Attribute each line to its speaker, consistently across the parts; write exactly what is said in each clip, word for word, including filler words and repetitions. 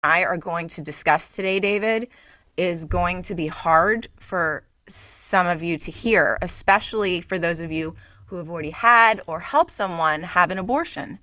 Speaker 1: I are going to discuss today, David, is going to be hard for some of you to hear, especially for those of you who have already had or helped someone have an abortion.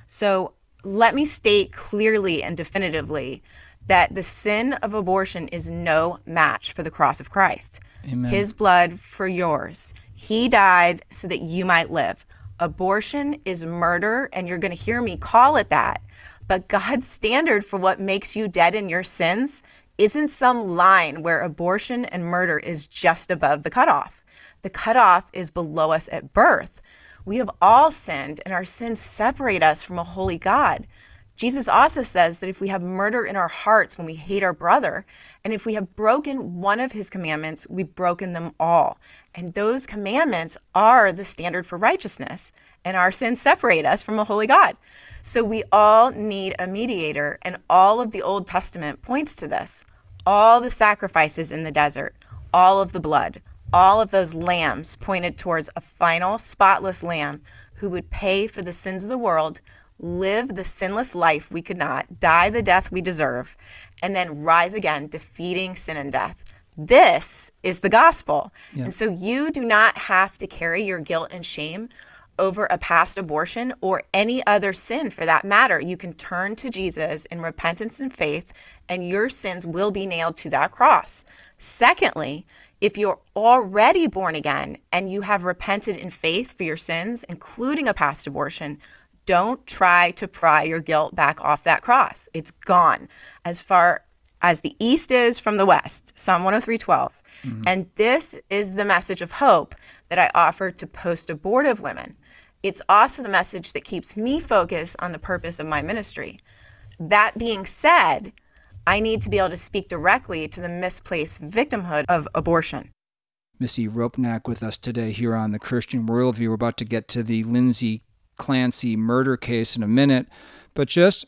Speaker 1: So let me state clearly and definitively that the sin of abortion is no match for the cross of Christ.
Speaker 2: Amen.
Speaker 1: His blood for yours. He died so that you might live. Abortion is murder, and you're going to hear me call it that. But God's standard for what makes you dead in your sins isn't some line where abortion and murder is just above the cutoff. The cutoff is below us at birth. We have all sinned, and our sins separate us from a holy God. Jesus also says that if we have murder in our hearts when we hate our brother, and if we have broken one of his commandments, we've broken them all. And those commandments are the standard for righteousness, and our sins separate us from a holy God. So we all need a mediator, and all of the Old Testament points to this. All the sacrifices in the desert, all of the blood, all of those lambs pointed towards a final, spotless lamb who would pay for the sins of the world, live the sinless life we could not, die the death we deserve, and then rise again, defeating sin and death. This is the gospel.
Speaker 2: Yeah.
Speaker 1: And so you do not have to carry your guilt and shame over a past abortion or any other sin for that matter. You can turn to Jesus in repentance and faith, and your sins will be nailed to that cross. Secondly, if you're already born again and you have repented in faith for your sins, including a past abortion, don't try to pry your guilt back off that cross. It's gone as far as the east is from the west, Psalm one oh three twelve. Mm-hmm. And this is the message of hope that I offer to post-abortive women. It's also the message that keeps me focused on the purpose of my ministry. That being said, I need to be able to speak directly to the misplaced victimhood of abortion.
Speaker 2: Missy Ropnack with us today here on The Christian Worldview. We're about to get to the Lindsay Clancy murder case in a minute, but just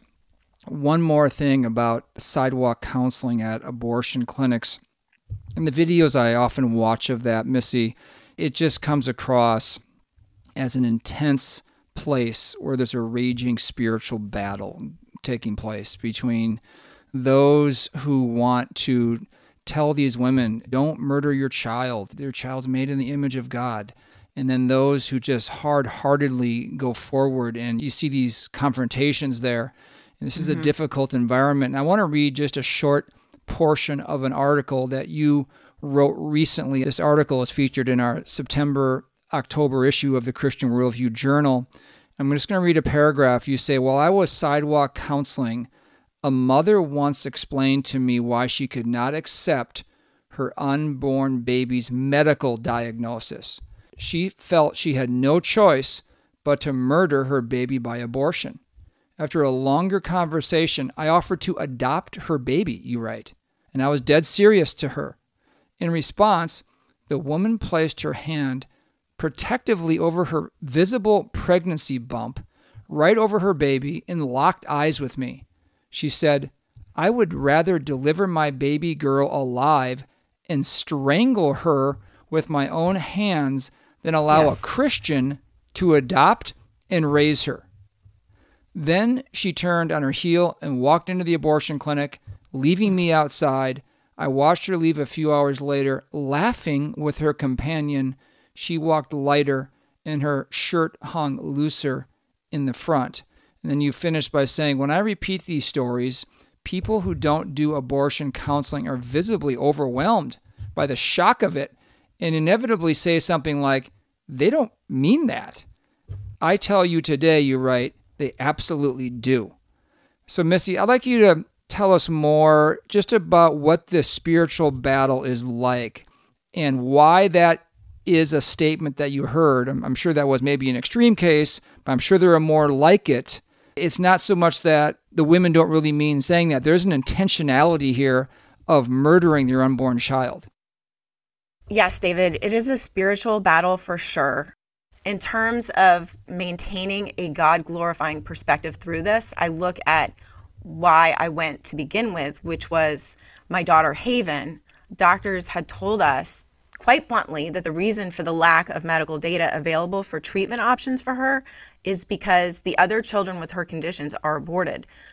Speaker 2: one more thing about sidewalk counseling at abortion clinics. In the videos I often watch of that, Missy, it just comes across as an intense place where there's a raging spiritual battle taking place between those who want to tell these women, don't murder your child. Your child's made in the image of God. And then those who just hard-heartedly go forward, and you see these confrontations there. And this is mm-hmm. a difficult environment. And I want to read just a short portion of an article that you wrote recently. This article is featured in our September October issue of the Christian Worldview Journal. I'm just going to read a paragraph. You say, while I was sidewalk counseling, a mother once explained to me why she could not accept her unborn baby's medical diagnosis. She felt she had no choice but to murder her baby by abortion. After a longer conversation, I offered to adopt her baby, you write, and I was dead serious to her. In response, the woman placed her hand protectively over her visible pregnancy bump, right over her baby, and locked eyes with me. She said, I would rather deliver my baby girl alive and strangle her with my own hands than allow yes. a Christian to adopt and raise her. Then she turned on her heel and walked into the abortion clinic, leaving me outside. I watched her leave a few hours later, laughing with her companion. She walked lighter, and her shirt hung looser in the front. And then you finish by saying, when I repeat these stories, people who don't do abortion counseling are visibly overwhelmed by the shock of it and inevitably say something like, they don't mean that. I tell you today, you write, they absolutely do. So, Missy, I'd like you to tell us more just about what this spiritual battle is like and why that is a statement that you heard. I'm, I'm sure that was maybe an extreme case, but I'm sure there are more like it. It's not so much that the women don't really mean saying that. There's an intentionality here of murdering their unborn child.
Speaker 1: Yes, David, it is a spiritual battle for sure. In terms of maintaining a God-glorifying perspective through this, I look at why I went to begin with, which was my daughter Haven. Doctors had told us quite bluntly that the reason for the lack of medical data available for treatment options for her is because the other children with her conditions are aborted.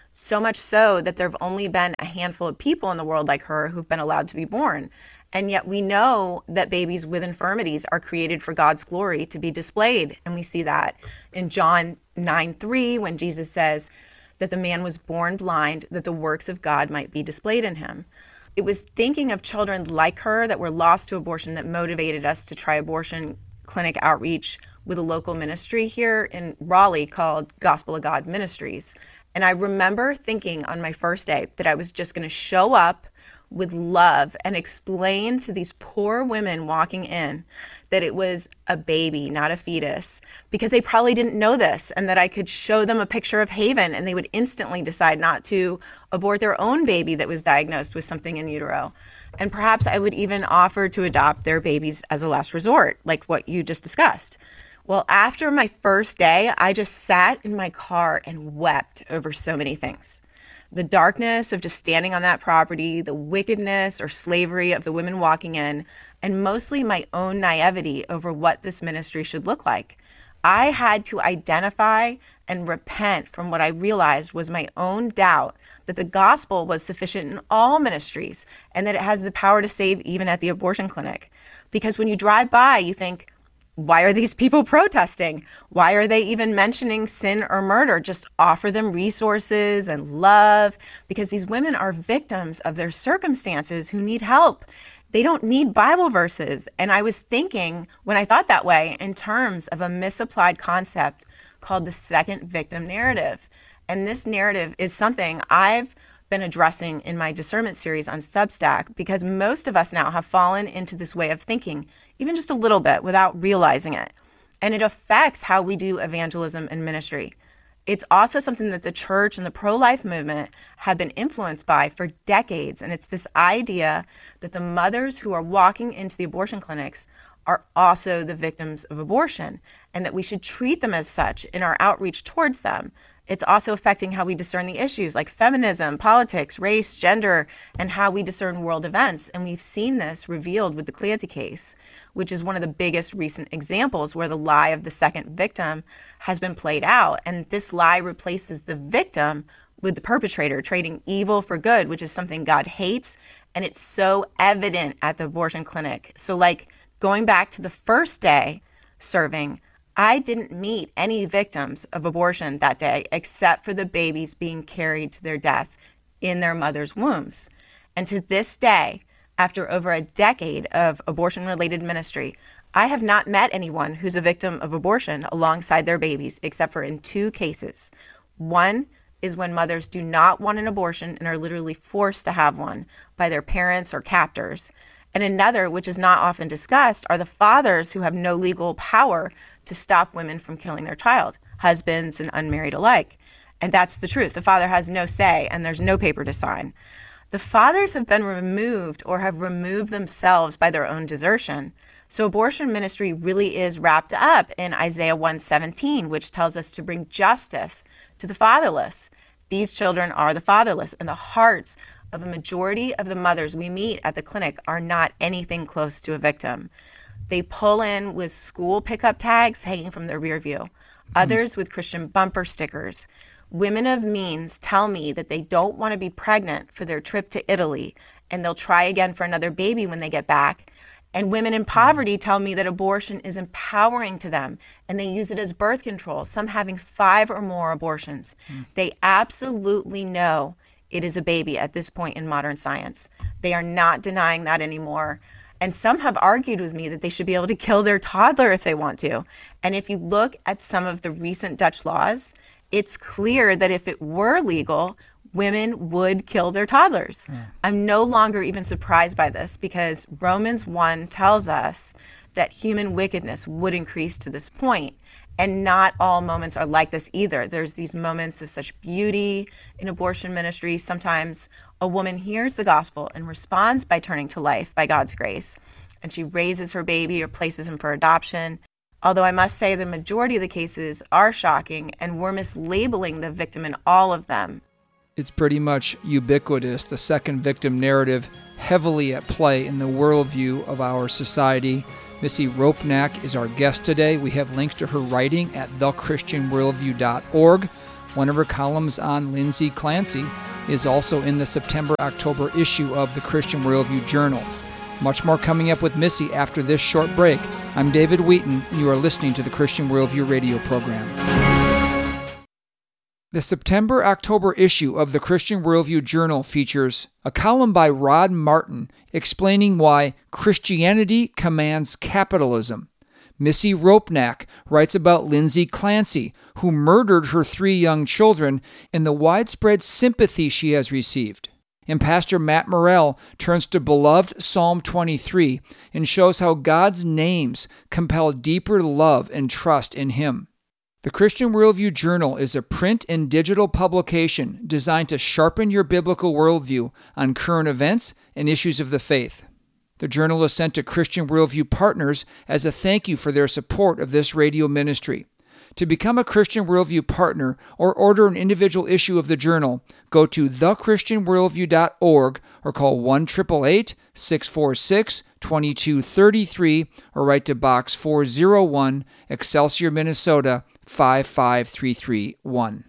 Speaker 1: So much so that there have only been a handful of people in the world like her who've been allowed to be born. And yet we know that babies with infirmities are created for God's glory to be displayed. And we see that in John nine three, when Jesus says that the man was born blind, that the works of God might be displayed in him. It was thinking of children like her that were lost to abortion that motivated us to try abortion clinic outreach with a local ministry here in Raleigh called Gospel of God Ministries. And I remember thinking on my first day that I was just going to show up with love and explain to these poor women walking in that it was a baby, not a fetus, because they probably didn't know this, and that I could show them a picture of Haven and they would instantly decide not to abort their own baby that was diagnosed with something in utero. And perhaps I would even offer to adopt their babies as a last resort, like what you just discussed. Well, after my first day, I just sat in my car and wept over so many things. The darkness of just standing on that property, the wickedness or slavery of the women walking in, and mostly my own naivety over what this ministry should look like. I had to identify and repent from what I realized was my own doubt that the gospel was sufficient in all ministries and that it has the power to save even at the abortion clinic. Because when you drive by, you think, why are these people protesting? Why are they even mentioning sin or murder? Just offer them resources and love, because these women are victims of their circumstances who need help. They don't need Bible verses. And I was thinking, when I thought that way, in terms of a misapplied concept called the second victim narrative. And this narrative is something I've been addressing in my discernment series on Substack, because most of us now have fallen into this way of thinking, even just a little bit without realizing it. And it affects how we do evangelism and ministry. It's also something that the church and the pro-life movement have been influenced by for decades. And it's this idea that the mothers who are walking into the abortion clinics are also the victims of abortion, and that we should treat them as such in our outreach towards them. It's also affecting how we discern the issues like feminism, politics, race, gender, and how we discern world events. And we've seen this revealed with the Clancy case, which is one of the biggest recent examples where the lie of the second victim has been played out. And this lie replaces the victim with the perpetrator, trading evil for good, which is something God hates. And it's so evident at the abortion clinic. So like going back to the first day serving, I didn't meet any victims of abortion that day except for the babies being carried to their death in their mother's wombs. And to this day, after over a decade of abortion-related ministry, I have not met anyone who's a victim of abortion alongside their babies, except for in two cases. One is when mothers do not want an abortion and are literally forced to have one by their parents or captors. And another, which is not often discussed, are the fathers who have no legal power to stop women from killing their child, husbands and unmarried alike. And that's the truth. The father has no say and there's no paper to sign. The fathers have been removed or have removed themselves by their own desertion. So abortion ministry really is wrapped up in Isaiah one seventeen, which tells us to bring justice to the fatherless. These children are the fatherless, and the hearts of a majority of the mothers we meet at the clinic are not anything close to a victim. They pull in with school pickup tags hanging from their rear view, others with Christian bumper stickers. Women of means tell me that they don't want to be pregnant for their trip to Italy, and they'll try again for another baby when they get back. And women in poverty tell me that abortion is empowering to them, and they use it as birth control, some having five or more abortions. Mm. They absolutely know it is a baby at this point in modern science. They are not denying that anymore. And some have argued with me that they should be able to kill their toddler if they want to. And if you look at some of the recent Dutch laws, it's clear that if it were legal, women would kill their toddlers. Mm. I'm no longer even surprised by this, because Romans one tells us that human wickedness would increase to this point. And not all moments are like this either. There's these moments of such beauty in abortion ministry. Sometimes a woman hears the gospel and responds by turning to life by God's grace. And she raises her baby or places him for adoption. Although I must say the majority of the cases are shocking, and we're mislabeling the victim in all of them.
Speaker 2: It's pretty much ubiquitous, the second victim narrative heavily at play in the worldview of our society. Missy Ropenack is our guest today. We have links to her writing at the christian worldview dot org. One of her columns on Lindsay Clancy is also in the September-October issue of the Christian Worldview Journal. Much more coming up with Missy after this short break. I'm David Wheaton, and you are listening to the Christian Worldview radio program. The September-October issue of the Christian Worldview Journal features a column by Rod Martin explaining why Christianity commands capitalism. Missy Ropnack writes about Lindsay Clancy, who murdered her three young children, and the widespread sympathy she has received. And Pastor Matt Morrell turns to beloved Psalm twenty-three and shows how God's names compel deeper love and trust in Him. The Christian Worldview Journal is a print and digital publication designed to sharpen your biblical worldview on current events and issues of the faith. The journal is sent to Christian Worldview partners as a thank you for their support of this radio ministry. To become a Christian Worldview partner or order an individual issue of the journal, go to the christian worldview dot org or call one eight eight eight, six four six, two two three three or write to Box four oh one, Excelsior, Minnesota, five five three three one.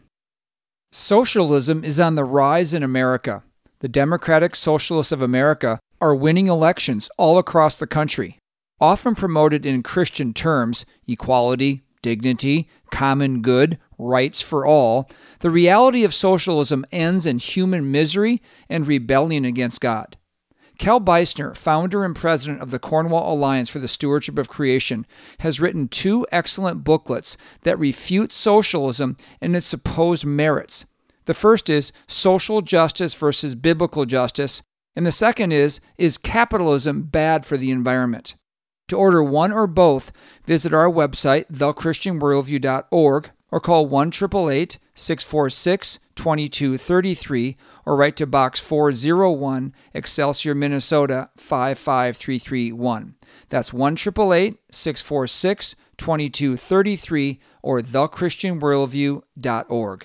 Speaker 2: Socialism is on the rise in America. The Democratic Socialists of America are winning elections all across the country. Often promoted in Christian terms, equality, dignity, common good, rights for all, the reality of socialism ends in human misery and rebellion against God. Kel Beisner, founder and president of the Cornwall Alliance for the Stewardship of Creation, has written two excellent booklets that refute socialism and its supposed merits. The first is Social Justice versus Biblical Justice, and the second is Is Capitalism Bad for the Environment? To order one or both, visit our website, the christian worldview dot org, or call one eight eight eight, six four six, two two three three or write to Box four oh one, Excelsior, Minnesota, five five three three one. That's one eight eight eight, six four six, two two three three or the christian worldview dot org.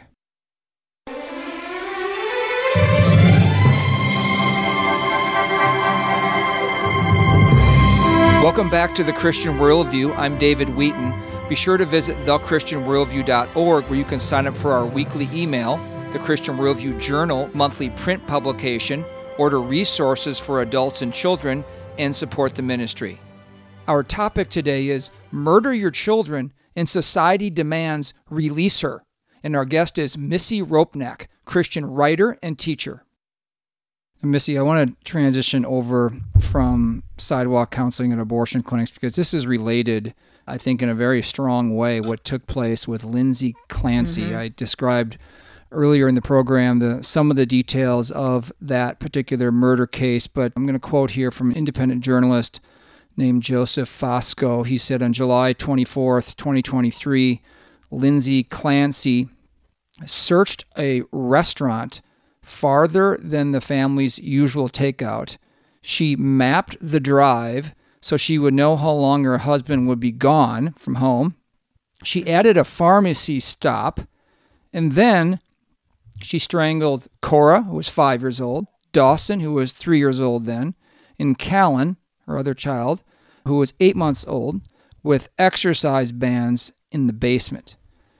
Speaker 2: Welcome back to the Christian Worldview. I'm David Wheaton. Be sure to visit the christian worldview dot org where you can sign up for our weekly email, the Christian Worldview Journal monthly print publication, order resources for adults and children, and support the ministry. Our topic today is Murder Your Children and Society Demands Release Her. And our guest is Missy Ropnack, Christian writer and teacher. Missy, I want to transition over from sidewalk counseling and abortion clinics because this is related, I think, in a very strong way, what took place with Lindsay Clancy. Mm-hmm. I described earlier in the program the some of the details of that particular murder case, but I'm going to quote here from an independent journalist named Joseph Fosco. He said on July twenty-fourth, twenty twenty-three, Lindsay Clancy searched a restaurant farther than the family's usual takeout. She mapped the drive so she would know how long her husband would be gone from home. She added a pharmacy stop, and then she strangled Cora, who was five years old, Dawson, who was three years old then, and Callan, her other child, who was eight months old, with exercise bands in the basement.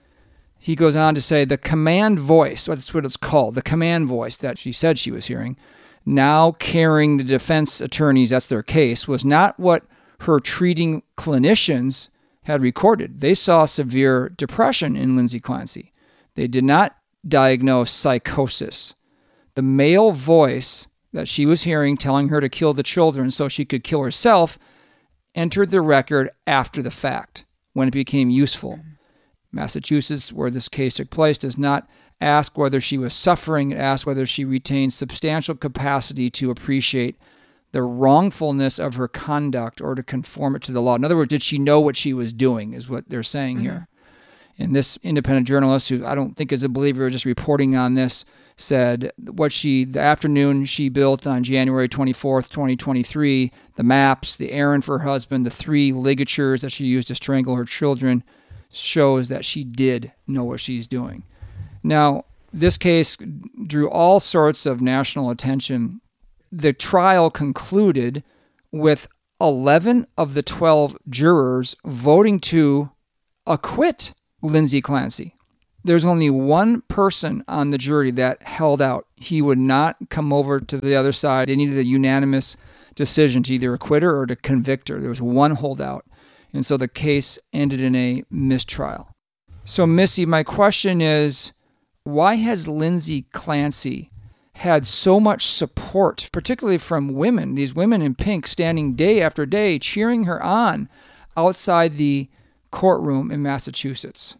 Speaker 2: He goes on to say the command voice, that's what it's called, the command voice that she said she was hearing, now carrying the defense attorneys, that's their case, was not what her treating clinicians had recorded. They saw severe depression in Lindsay Clancy. They did not diagnose psychosis. The male voice that she was hearing telling her to kill the children so she could kill herself entered the record after the fact, when it became useful. Massachusetts, where this case took place, does not ask whether she was suffering. It asks whether she retained substantial capacity to appreciate the wrongfulness of her conduct or to conform it to the law. In other words, did she know what she was doing, is what they're saying mm-hmm. here. And this independent journalist, who I don't think is a believer, just reporting on this, said what she, the afternoon she built on January twenty-fourth, twenty twenty-three, the maps, the errand for her husband, the three ligatures that she used to strangle her children, shows that she did know what she's doing. Now, this case drew all sorts of national attention. The trial concluded with eleven of the twelve jurors voting to acquit Lindsay Clancy. There's only one person on the jury that held out. He would not come over to the other side. They needed a unanimous decision to either acquit her or to convict her. There was one holdout. And so the case ended in a mistrial. So, Missy, my question is, why has Lindsay Clancy had so much support, particularly from women, these women in pink standing day after day, cheering her on outside the courtroom in Massachusetts?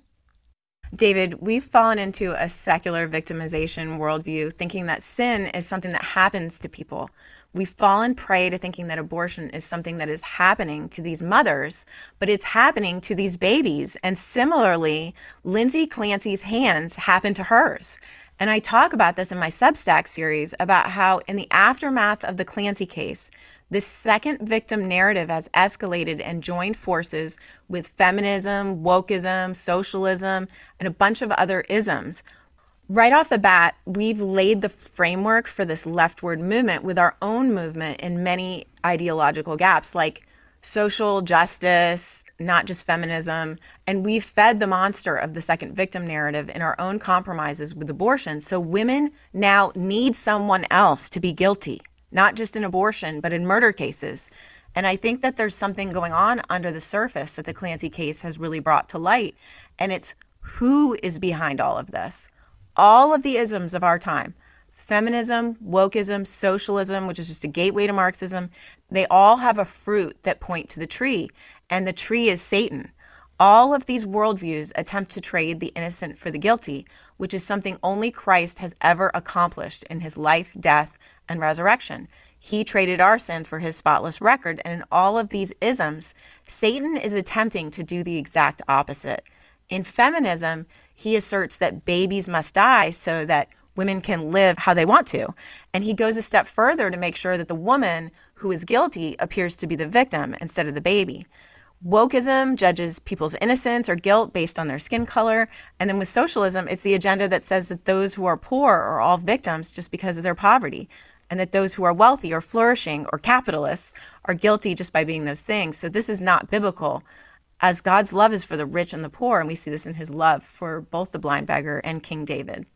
Speaker 1: David, we've fallen into a secular victimization worldview, thinking that sin is something that happens to people. We've fallen prey to thinking that abortion is something that is happening to these mothers, but it's happening to these babies. And similarly, Lindsay Clancy's hands happened to hers. And I talk about this in my Substack series about how in the aftermath of the Clancy case, this second victim narrative has escalated and joined forces with feminism, wokeism, socialism, and a bunch of other isms. Right off the bat, we've laid the framework for this leftward movement with our own movement in many ideological gaps, like social justice, not just feminism. And we've fed the monster of the second victim narrative in our own compromises with abortion. So women now need someone else to be guilty, not just in abortion, but in murder cases. And I think that there's something going on under the surface that the Clancy case has really brought to light. And it's who is behind all of this. All of the isms of our time, feminism, wokeism, socialism, which is just a gateway to Marxism, they all have a fruit that point to the tree, and the tree is Satan. All of these worldviews attempt to trade the innocent for the guilty, which is something only Christ has ever accomplished in his life, death, and resurrection. He traded our sins for his spotless record, and in all of these isms, Satan is attempting to do the exact opposite. In feminism, he asserts that babies must die so that women can live how they want to. And he goes a step further to make sure that the woman who is guilty appears to be the victim instead of the baby. Wokeism judges people's innocence or guilt based on their skin color. And then with socialism, it's the agenda that says that those who are poor are all victims just because of their poverty, and that those who are wealthy or flourishing or capitalists are guilty just by being those things. So this is not biblical, as God's love is for the rich and the poor, and we see this in his love for both the blind beggar and King David.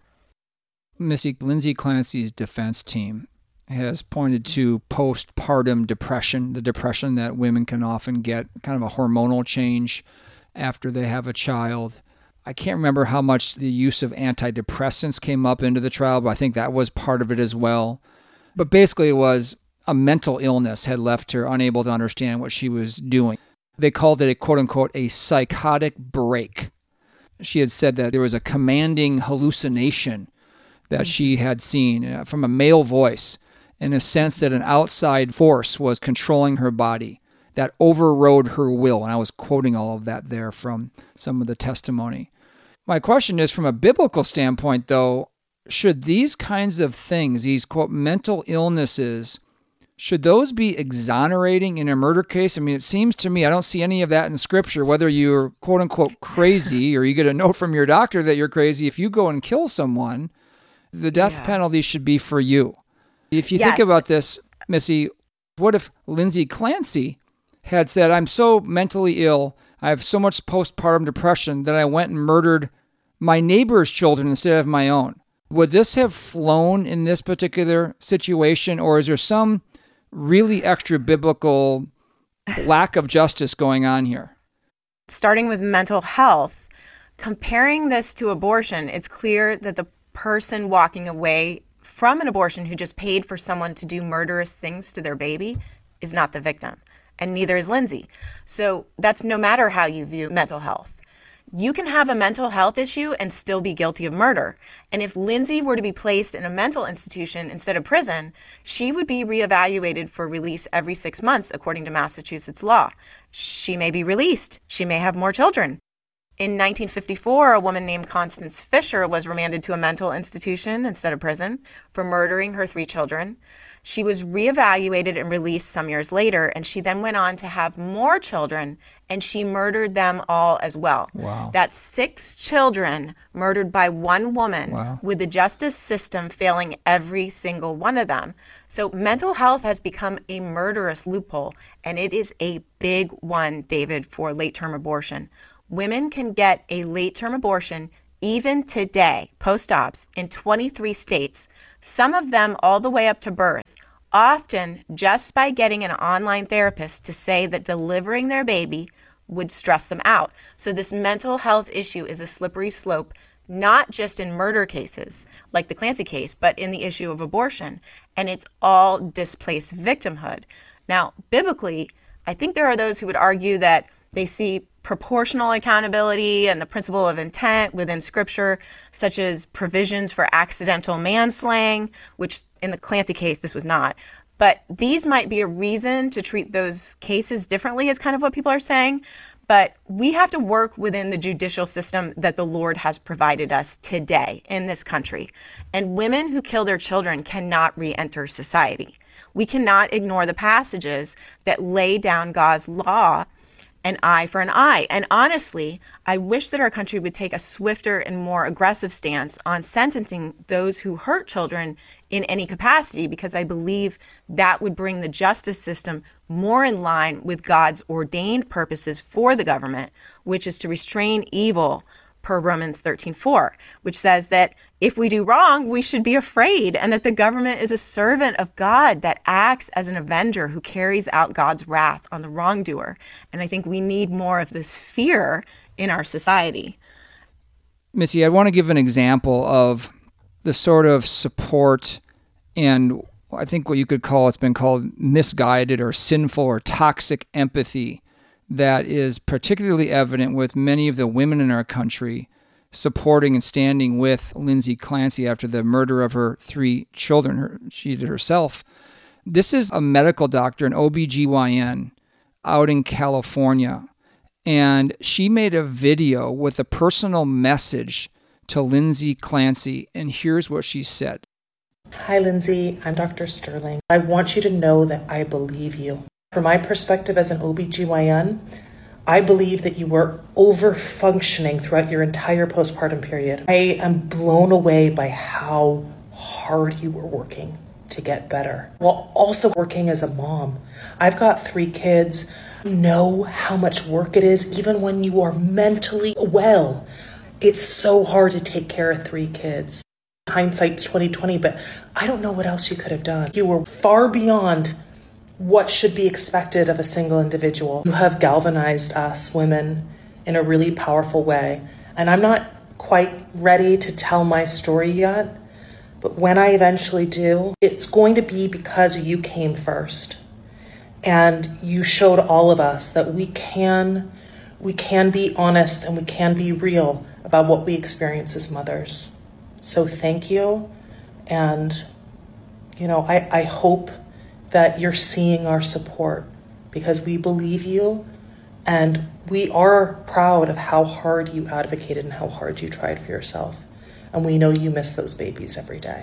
Speaker 2: Missy, Lindsay Clancy's defense team has pointed to postpartum depression, the depression that women can often get, kind of a hormonal change after they have a child. I can't remember how much the use of antidepressants came up into the trial, but I think that was part of it as well. But basically it was a mental illness had left her unable to understand what she was doing. They called it a quote-unquote a psychotic break. She had said that there was a commanding hallucination that she had seen from a male voice, in a sense that an outside force was controlling her body that overrode her will. And I was quoting all of that there from some of the testimony. My question is, from a biblical standpoint, though, should these kinds of things, these quote mental illnesses, should those be exonerating in a murder case? I mean, it seems to me, I don't see any of that in Scripture, whether you're quote unquote crazy or you get a note from your doctor that you're crazy. If you go and kill someone, the death yeah. penalty should be for you. If you yes. think about this, Missy, what if Lindsay Clancy had said, I'm so mentally ill, I have so much postpartum depression that I went and murdered my neighbor's children instead of my own? Would this have flown in this particular situation, or is there some really extra biblical lack of justice going on here?
Speaker 1: Starting with mental health, comparing this to abortion, it's clear that the person walking away from an abortion who just paid for someone to do murderous things to their baby is not the victim, and neither is Lindsay. So that's no matter how you view mental health. You can have a mental health issue and still be guilty of murder. And if Lindsay were to be placed in a mental institution instead of prison, she would be reevaluated for release every six months, according to Massachusetts law. She may be released. She may have more children. In nineteen fifty-four, a woman named Constance Fisher was remanded to a mental institution instead of prison for murdering her three children. She was reevaluated and released some years later, and she then went on to have more children, and she murdered them all as well.
Speaker 2: Wow.
Speaker 1: That's six children murdered by one woman,
Speaker 2: wow.
Speaker 1: with the justice system failing every single one of them. So mental health has become a murderous loophole, and it is a big one, David, for late-term abortion. Women can get a late-term abortion Even today, post-ops in twenty-three states, some of them all the way up to birth, often just by getting an online therapist to say that delivering their baby would stress them out. So this mental health issue is a slippery slope, not just in murder cases like the Clancy case, but in the issue of abortion. And it's all displaced victimhood. Now, biblically, I think there are those who would argue that they see proportional accountability and the principle of intent within Scripture, such as provisions for accidental manslaying, which in the Clancy case, this was not. But these might be a reason to treat those cases differently, is kind of what people are saying. But we have to work within the judicial system that the Lord has provided us today in this country. And women who kill their children cannot re-enter society. We cannot ignore the passages that lay down God's law, an eye for an eye. And honestly, I wish that our country would take a swifter and more aggressive stance on sentencing those who hurt children in any capacity, because I believe that would bring the justice system more in line with God's ordained purposes for the government, which is to restrain evil, per Romans thirteen four, which says that if we do wrong, we should be afraid, and that the government is a servant of God that acts as an avenger who carries out God's wrath on the wrongdoer. And I think we need more of this fear in our society.
Speaker 2: Missy, I want to give an example of the sort of support and I think what you could call, it's been called misguided or sinful or toxic empathy that is particularly evident with many of the women in our country supporting and standing with Lindsay Clancy after the murder of her three children. Her, she did herself. This is a medical doctor, an O B G Y N, out in California. And she made a video with a personal message to Lindsay Clancy. And here's what she said.
Speaker 3: Hi, Lindsay. I'm Doctor Sterling. I want you to know that I believe you. From my perspective as an O B G Y N, I believe that you were over-functioning throughout your entire postpartum period. I am blown away by how hard you were working to get better, while also working as a mom. I've got three kids. I know how much work it is, even when you are mentally well. It's so hard to take care of three kids. Hindsight's twenty twenty, but I don't know what else you could have done. You were far beyond what should be expected of a single individual. You have galvanized us women in a really powerful way. And I'm not quite ready to tell my story yet, but when I eventually do, it's going to be because you came first. And you showed all of us that we can, we can be honest and we can be real about what we experience as mothers. So thank you. And, you know, I, I hope that you're seeing our support because we believe you and we are proud of how hard you advocated and how hard you tried for yourself. And we know you miss those babies every day.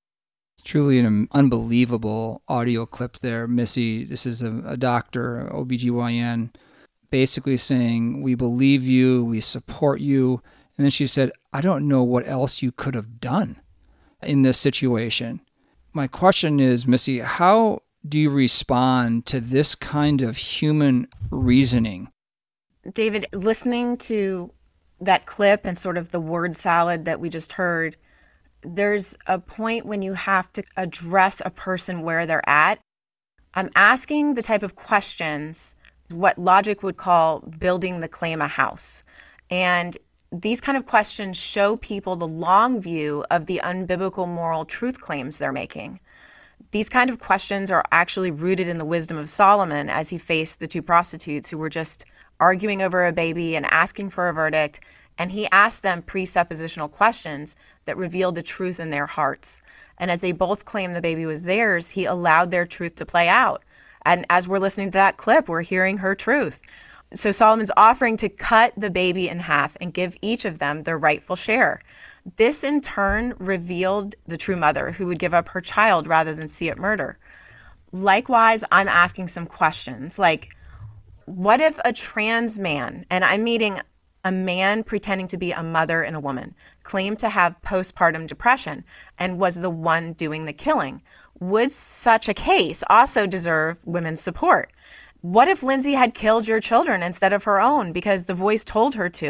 Speaker 2: Truly an unbelievable audio clip there, Missy. This is a, a doctor, O B G Y N, basically saying, we believe you, we support you. And then she said, I don't know what else you could have done in this situation. My question is, Missy, how do you respond to this kind of human reasoning?
Speaker 1: David, listening to that clip and sort of the word salad that we just heard, there's a point when you have to address a person where they're at. I'm asking the type of questions what logic would call building the claim a house. And these kind of questions show people the long view of the unbiblical moral truth claims they're making. These kind of questions are actually rooted in the wisdom of Solomon as he faced the two prostitutes who were just arguing over a baby and asking for a verdict. And he asked them presuppositional questions that revealed the truth in their hearts. And as they both claimed the baby was theirs, he allowed their truth to play out. And as we're listening to that clip, we're hearing her truth. So Solomon's offering to cut the baby in half and give each of them their rightful share. This in turn revealed the true mother who would give up her child rather than see it murder. Likewise, I'm asking some questions like, what if a trans man, and I'm meeting a man pretending to be a mother and a woman, claimed to have postpartum depression and was the one doing the killing? Would such a case also deserve women's support? What if Lindsay had killed your children instead of her own because the voice told her to?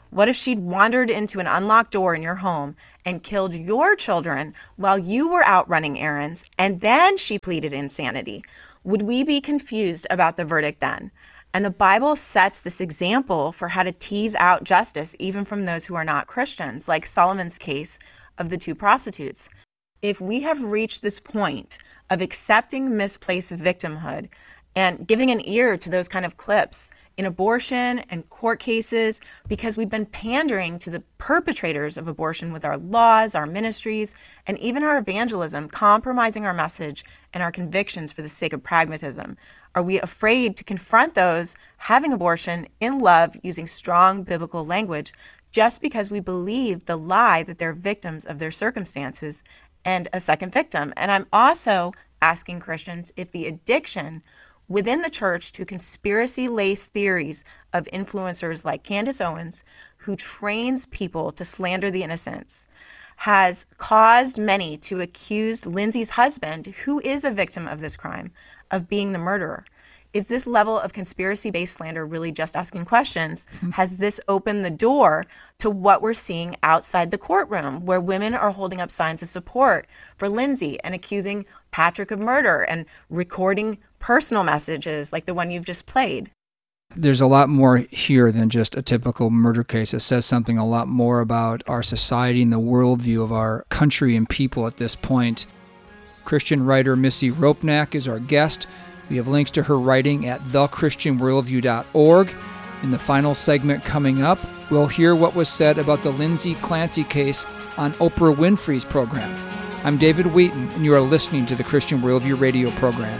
Speaker 1: What if she'd wandered into an unlocked door in your home and killed your children while you were out running errands, and then she pleaded insanity? Would we be confused about the verdict then? And the Bible sets this example for how to tease out justice even from those who are not Christians, like Solomon's case of the two prostitutes. If we have reached this point of accepting misplaced victimhood and giving an ear to those kind of clips in abortion and court cases, because we've been pandering to the perpetrators of abortion with our laws, our ministries, and even our evangelism, compromising our message and our convictions for the sake of pragmatism? Are we afraid to confront those having abortion in love using strong biblical language just because we believe the lie that they're victims of their circumstances and a second victim? And I'm also asking Christians if the addiction within the church to conspiracy-laced theories of influencers like Candace Owens, who trains people to slander the innocents, has caused many to accuse Lindsay's husband, who is a victim of this crime, of being the murderer. Is this level of conspiracy-based slander really just asking questions? Mm-hmm. Has this opened the door to what we're seeing outside the courtroom, where women are holding up signs of support for Lindsay and accusing Patrick of murder and recording personal messages like the one you've just played?
Speaker 2: There's a lot more here than just a typical murder case. It says something a lot more about our society and the worldview of our country and people at this point. Christian writer Missy Ropnack is our guest. We have links to her writing at the christian worldview dot org. In the final segment coming up, we'll hear what was said about the Lindsay Clancy case on Oprah Winfrey's program. I'm David Wheaton, and you are listening to the Christian Worldview radio program.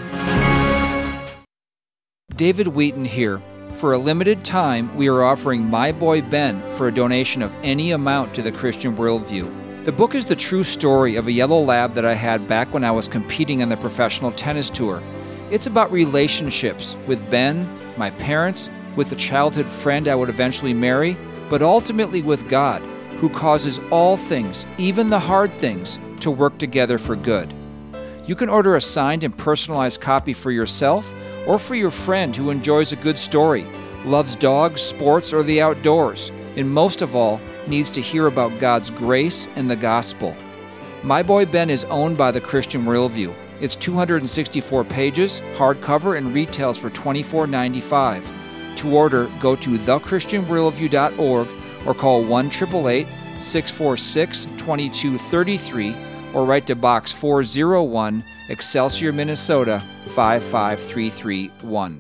Speaker 2: David Wheaton here. For a limited time, we are offering My Boy Ben for a donation of any amount to the Christian Worldview. The book is the true story of a yellow lab that I had back when I was competing on the professional tennis tour. It's about relationships with Ben, my parents, with the childhood friend I would eventually marry, but ultimately with God, who causes all things, even the hard things, to work together for good. You can order a signed and personalized copy for yourself or for your friend who enjoys a good story, loves dogs, sports, or the outdoors, and most of all, needs to hear about God's grace and the gospel. My Boy Ben is owned by the Christian Worldview. It's two hundred sixty-four pages, hardcover, and retails for twenty-four ninety-five. To order, go to the christian worldview dot org or call one eight eight eight, six four six, two two three three or write to Box four oh one, Excelsior, Minnesota, five five three three one.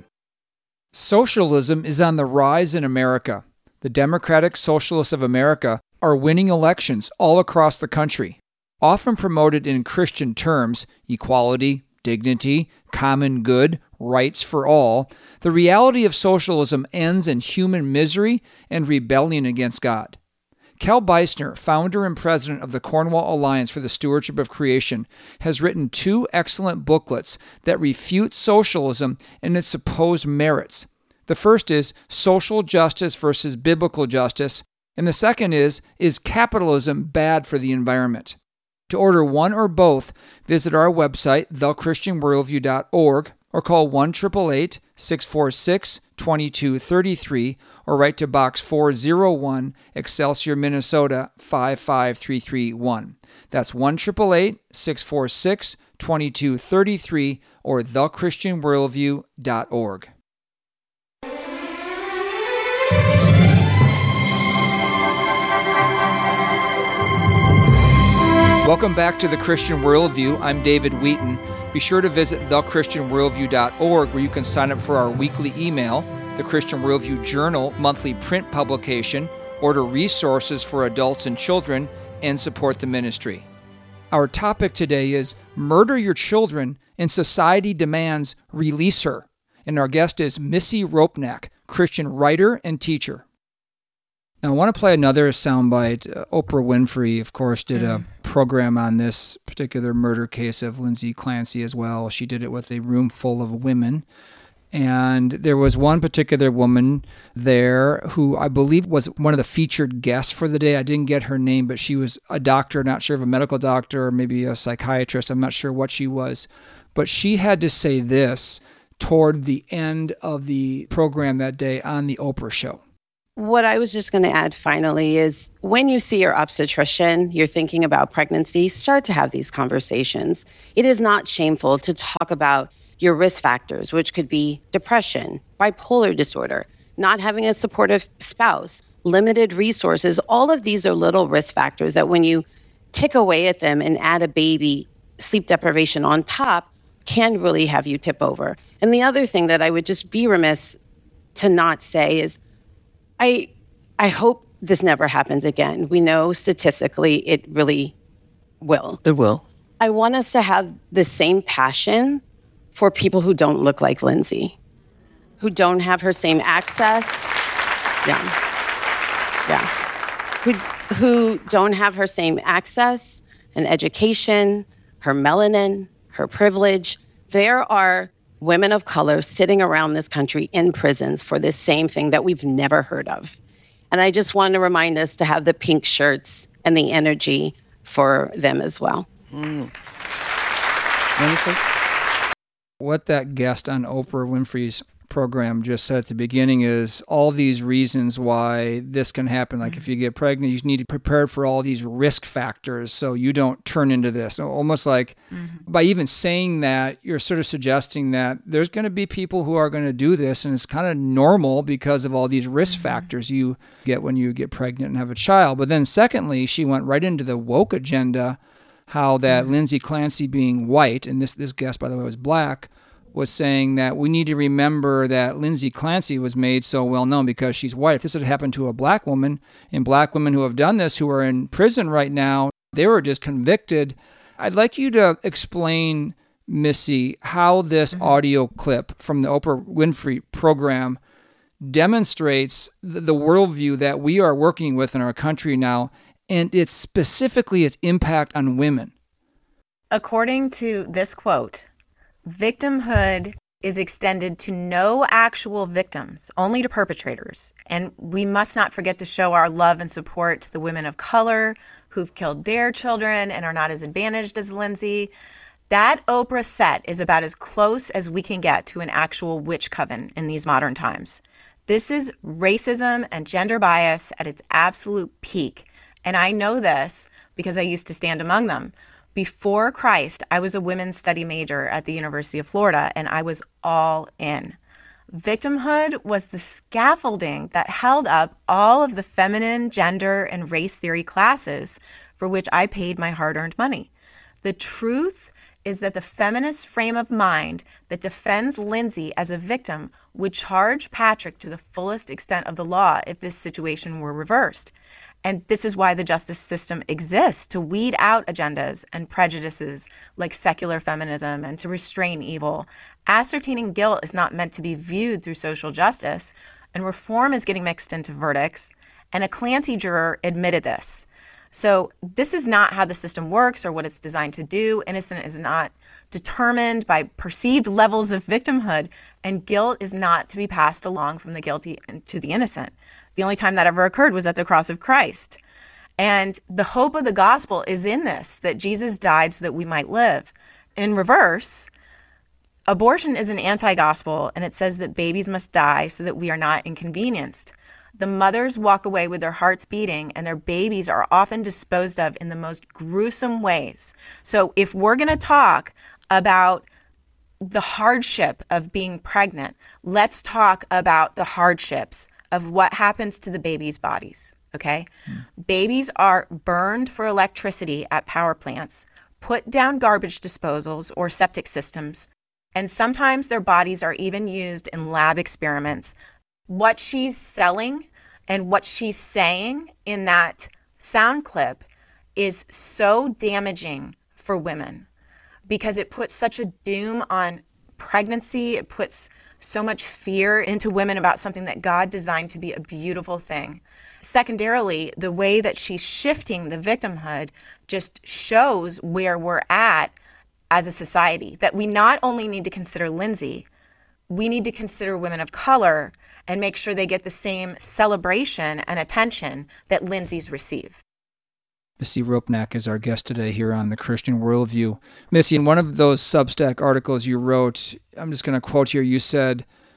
Speaker 2: Socialism is on the rise in America. The Democratic Socialists of America are winning elections all across the country. Often promoted in Christian terms, equality, dignity, common good, rights for all, the reality of socialism ends in human misery and rebellion against God. Kel Beisner, founder and president of the Cornwall Alliance for the Stewardship of Creation, has written two excellent booklets that refute socialism and its supposed merits. The first is Social Justice versus Biblical Justice, and the second is, Is Capitalism Bad for the Environment? To order one or both, visit our website, the christian worldview dot org, or call one eight eight eight, six four six, two two three three or write to Box four oh one, Excelsior, Minnesota, five five three three one. That's one eight eight eight, six four six, two two three three or the christian worldview dot org. Welcome back to the Christian Worldview. I'm David Wheaton. Be sure to visit the christian worldview dot org where you can sign up for our weekly email, the Christian Worldview Journal monthly print publication, order resources for adults and children, and support the ministry. Our topic today is Murder Your Children and Society Demands Release Her. And our guest is Missy Ropnack, Christian writer and teacher. Now, I want to play another soundbite. Uh, Oprah Winfrey, of course, did a program on this particular murder case of Lindsay Clancy as well. She did it with a room full of women. And there was one particular woman there who I believe was one of the featured guests for the day. I didn't get her name, but she was a doctor, not sure if a medical doctor or maybe a psychiatrist. I'm not sure what she was. But she had to say this toward the end of the program that day on the Oprah show.
Speaker 4: What I was just going to add finally is when you see your obstetrician, you're thinking about pregnancy, start to have these conversations. It is not shameful to talk about your risk factors, which could be depression, bipolar disorder, not having a supportive spouse, limited resources. All of these are little risk factors that when you tick away at them and add a baby, sleep deprivation on top, can really have you tip over. And the other thing that I would just be remiss to not say is, I I hope this never happens again. We know statistically it really will.
Speaker 5: It will.
Speaker 4: I want us to have the same passion for people who don't look like Lindsay, who don't have her same access. Yeah. Yeah. Who, who don't have her same access and education, her melanin, her privilege. There are women of color sitting around this country in prisons for this same thing that we've never heard of. And I just want to remind us to have the pink shirts and the energy for them as well.
Speaker 5: Mm.
Speaker 2: What that guest on Oprah Winfrey's program just said at the beginning is all these reasons why this can happen. Like mm-hmm. if you get pregnant, you need to prepare for all these risk factors so you don't turn into this. Almost like mm-hmm. by even saying that, you're sort of suggesting that there's going to be people who are going to do this, and it's kind of normal because of all these risk mm-hmm. factors you get when you get pregnant and have a child. But then secondly, she went right into the woke agenda, how that mm-hmm. Lindsay Clancy being white, and this, this guest, by the way, was black, was saying that we need to remember that Lindsay Clancy was made so well known because she's white. If this had happened to a black woman, and black women who have done this, who are in prison right now, they were just convicted. I'd like you to explain, Missy, how this mm-hmm. audio clip from the Oprah Winfrey program demonstrates the, the worldview that we are working with in our country now, and it's specifically its impact on women.
Speaker 1: According to this quote, victimhood is extended to no actual victims, only to perpetrators. And we must not forget to show our love and support to the women of color who've killed their children and are not as advantaged as Lindsay. That Oprah set is about as close as we can get to an actual witch coven in these modern times. This is racism and gender bias at its absolute peak. And I know this because I used to stand among them. Before Christ, I was a women's study major at the University of Florida, and I was all in. Victimhood was the scaffolding that held up all of the feminine, gender, and race theory classes for which I paid my hard-earned money. The truth is that the feminist frame of mind that defends Lindsay as a victim would charge Patrick to the fullest extent of the law if this situation were reversed. And this is why the justice system exists, to weed out agendas and prejudices like secular feminism and to restrain evil. Ascertaining guilt is not meant to be viewed through social justice, and reform is getting mixed into verdicts. And a Clancy juror admitted this. So this is not how the system works or what it's designed to do. Innocent is not determined by perceived levels of victimhood, and guilt is not to be passed along from the guilty to the innocent. The only time that ever occurred was at the cross of Christ. And the hope of the gospel is in this, that Jesus died so that we might live. In reverse, abortion is an anti-gospel, and it says that babies must die so that we are not inconvenienced. The mothers walk away with their hearts beating, and their babies are often disposed of in the most gruesome ways. So if we're going to talk about the hardship of being pregnant, let's talk about the hardships of what happens to the babies' bodies, okay? Mm. Babies are burned for electricity at power plants, put down garbage disposals or septic systems, and sometimes their bodies are even used in lab experiments. What she's selling and what she's saying in that sound clip is so damaging for women because it puts such a doom on pregnancy. It puts so much fear into women about something that God designed to be a beautiful thing. Secondarily, the way that she's shifting the victimhood just shows where we're at as a society, that we not only need to consider Lindsay, we need to consider women of color and make sure they get the same celebration and attention that Lindsay's receive.
Speaker 2: Missy Ropnack is our guest today here on The Christian Worldview. Missy, in one of those Substack articles you wrote, I'm just going to quote here, you said,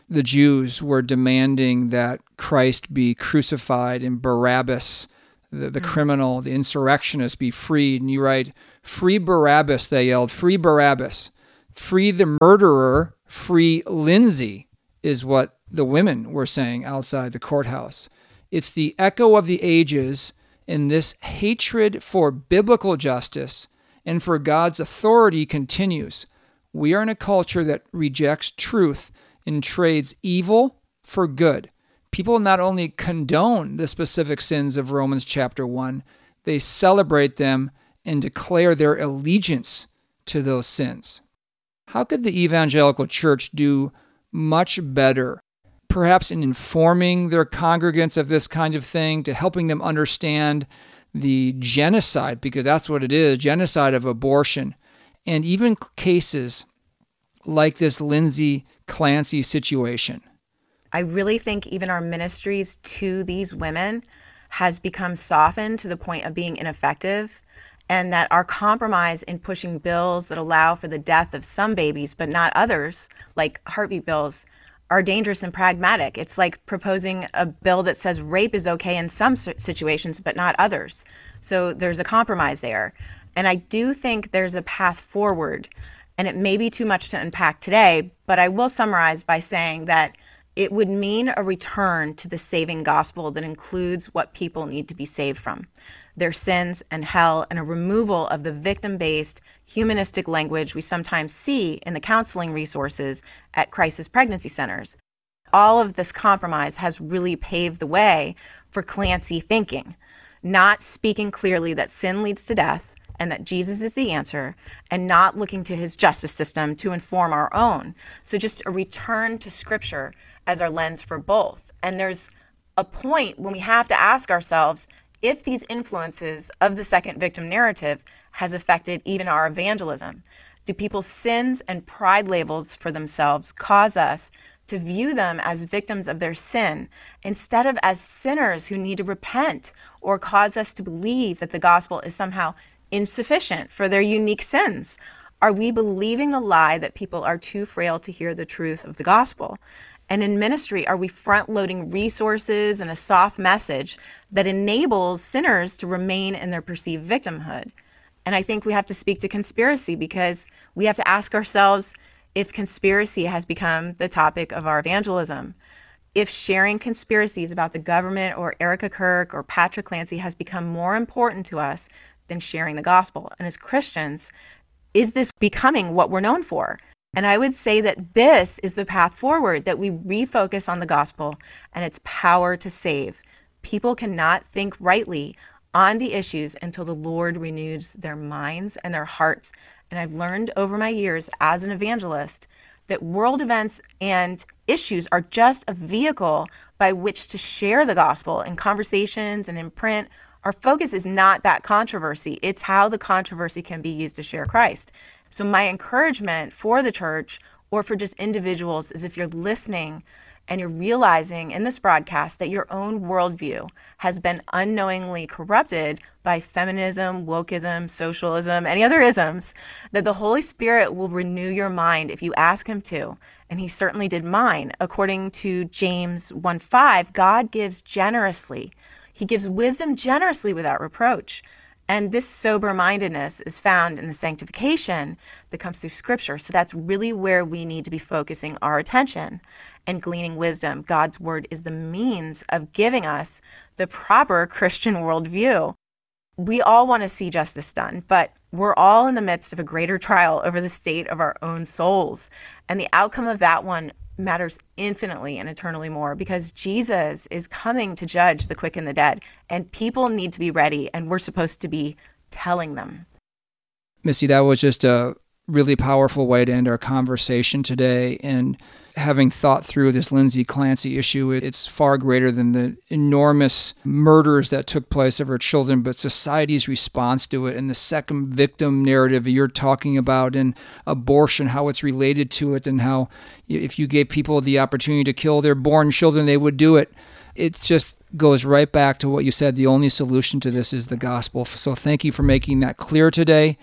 Speaker 2: the Jews were demanding that Christ be crucified and Barabbas, the, the mm. criminal, the insurrectionist, be freed. And you write, "Free Barabbas," they yelled, "Free Barabbas. Free the murderer, free Lindsay," is what the women were saying outside the courthouse. It's the echo of the ages, and this hatred for biblical justice and for God's authority continues. We are in a culture that rejects truth and trades evil for good. People not only condone the specific sins of Romans chapter one, they celebrate them and declare their allegiance to those sins. How could the evangelical church do much better, perhaps in informing their congregants of this kind of thing, to helping them understand the genocide, because that's what it is, genocide of abortion, and even cases like this Lindsay Clancy situation?
Speaker 1: I really think even our ministries to these women has become softened to the point of being ineffective, and that our compromise in pushing bills that allow for the death of some babies but not others, like heartbeat bills, are dangerous and pragmatic. It's like proposing a bill that says rape is okay in some situations but not others. So there's a compromise there. And I do think there's a path forward, and it may be too much to unpack today, but I will summarize by saying that it would mean a return to the saving gospel that includes what people need to be saved from: their sins and hell, and a removal of the victim-based, humanistic language we sometimes see in the counseling resources at crisis pregnancy centers. All of this compromise has really paved the way for Clancy thinking, not speaking clearly that sin leads to death and that Jesus is the answer, and not looking to his justice system to inform our own. So just a return to Scripture as our lens for both. And there's a point when we have to ask ourselves if these influences of the second victim narrative has affected even our evangelism. Do people's sins and pride labels for themselves cause us to view them as victims of their sin instead of as sinners who need to repent, or cause us to believe that the gospel is somehow insufficient for their unique sins? Are we believing the lie that people are too frail to hear the truth of the gospel? And in ministry, are we front-loading resources and a soft message that enables sinners to remain in their perceived victimhood? And I think we have to speak to conspiracy, because we have to ask ourselves if conspiracy has become the topic of our evangelism. If sharing conspiracies about the government or Erica Kirk or Patrick Clancy has become more important to us than sharing the gospel. And as Christians, is this becoming what we're known for? And I would say that this is the path forward, that we refocus on the gospel and its power to save. People cannot think rightly on the issues until the Lord renews their minds and their hearts. And I've learned over my years as an evangelist that world events and issues are just a vehicle by which to share the gospel in conversations and in print. Our focus is not that controversy. It's how the controversy can be used to share Christ. So my encouragement for the church, or for just individuals, is if you're listening and you're realizing in this broadcast that your own worldview has been unknowingly corrupted by feminism, wokeism, socialism, any other isms, that the Holy Spirit will renew your mind if you ask him to. And he certainly did mine. According to James one five, God gives generously. He gives wisdom generously without reproach. And this sober-mindedness is found in the sanctification that comes through Scripture. So that's really where we need to be focusing our attention and gleaning wisdom. God's word is the means of giving us the proper Christian worldview. We all want to see justice done, but we're all in the midst of a greater trial over the state of our own souls. And the outcome of that one matters infinitely and eternally more, because Jesus is coming to judge the quick and the dead, and people need to be ready, and we're supposed to be telling them.
Speaker 2: Missy, that was just a really powerful way to end our conversation today. And having thought through this Lindsay Clancy issue, it's far greater than the enormous murders that took place of her children, but society's response to it, and the second victim narrative you're talking about, and abortion, how it's related to it, and how if you gave people the opportunity to kill their born children, they would do it. It just goes right back to what you said. The only solution to this is the gospel. So thank you for making that clear today.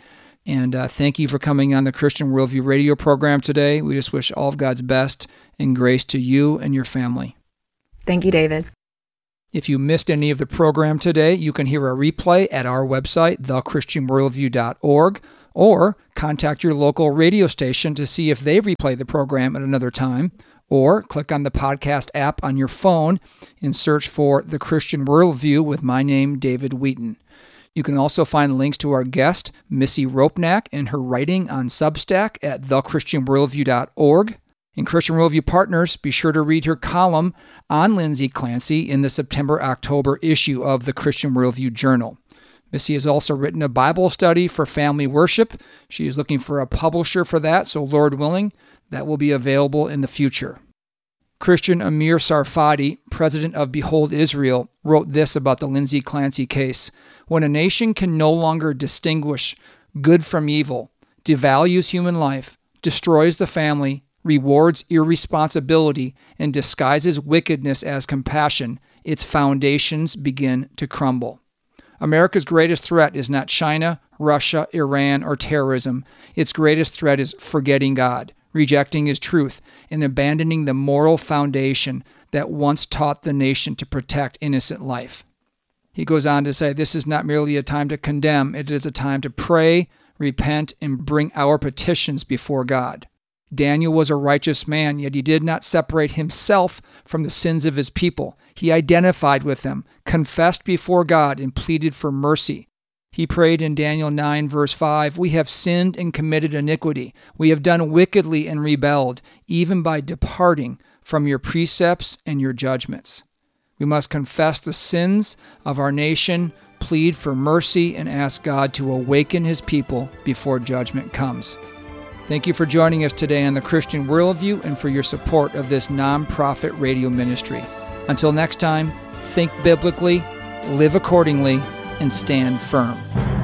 Speaker 2: And uh, thank you for coming on the Christian Worldview radio program today. We just wish all of God's best and grace to you and your family.
Speaker 1: Thank you, David.
Speaker 2: If you missed any of the program today, you can hear a replay at our website, the christian worldview dot org, or contact your local radio station to see if they replay the program at another time, or click on the podcast app on your phone and search for The Christian Worldview with my name, David Wheaton. You can also find links to our guest, Missy Ropnack, and her writing on Substack at the christian worldview dot org. And Christian Worldview partners, be sure to read her column on Lindsay Clancy in the September-October issue of the Christian Worldview Journal. Missy has also written a Bible study for family worship. She is looking for a publisher for that, so Lord willing, that will be available in the future. Christian Amir Sarfati, president of Behold Israel, wrote this about the Lindsay Clancy case. When a nation can no longer distinguish good from evil, devalues human life, destroys the family, rewards irresponsibility, and disguises wickedness as compassion, its foundations begin to crumble. America's greatest threat is not China, Russia, Iran, or terrorism. Its greatest threat is forgetting God, rejecting His truth, and abandoning the moral foundation that once taught the nation to protect innocent life. He goes on to say, this is not merely a time to condemn, it is a time to pray, repent, and bring our petitions before God. Daniel was a righteous man, yet he did not separate himself from the sins of his people. He identified with them, confessed before God, and pleaded for mercy. He prayed in Daniel nine, verse five, we have sinned and committed iniquity. We have done wickedly and rebelled, even by departing from your precepts and your judgments. We must confess the sins of our nation, plead for mercy, and ask God to awaken His people before judgment comes. Thank you for joining us today on the Christian Worldview and for your support of this nonprofit radio ministry. Until next time, think biblically, live accordingly, and stand firm.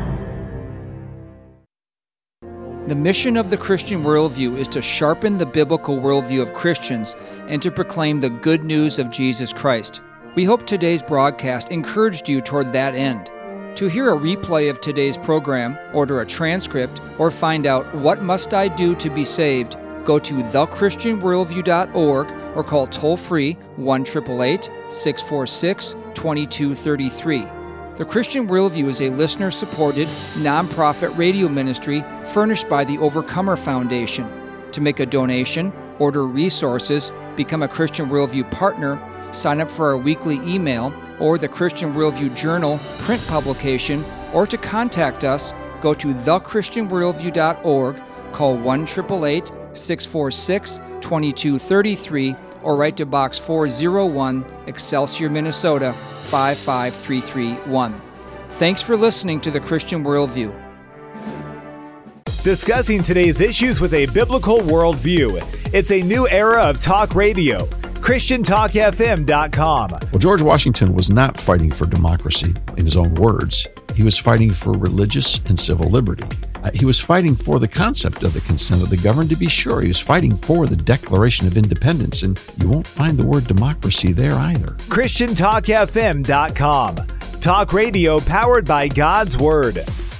Speaker 2: The mission of the Christian Worldview is to sharpen the biblical worldview of Christians and to proclaim the good news of Jesus Christ. We hope today's broadcast encouraged you toward that end. To hear a replay of today's program, order a transcript, or find out what must I do to be saved, go to the christian worldview dot org or call toll-free one eight eight eight, six four six, two two three three. The Christian Worldview is a listener-supported, nonprofit radio ministry furnished by the Overcomer Foundation. To make a donation, order resources, become a Christian Worldview partner, sign up for our weekly email or the Christian Worldview Journal print publication, or to contact us, go to the christian worldview dot org, call one eight eight eight, six four six, two two three three, or write to Box four oh one, Excelsior, Minnesota, five five three three one. Thanks for listening to the Christian Worldview.
Speaker 5: Discussing today's issues with a biblical worldview. It's a new era of talk radio. Christian Talk F M dot com.
Speaker 6: Well, George Washington was not fighting for democracy in his own words. He was fighting for religious and civil liberty. Uh, he was fighting for the concept of the consent of the governed, to be sure. He was fighting for the Declaration of Independence, and you won't find the word democracy there either.
Speaker 5: Christian Talk F M dot com. Talk radio powered by God's Word.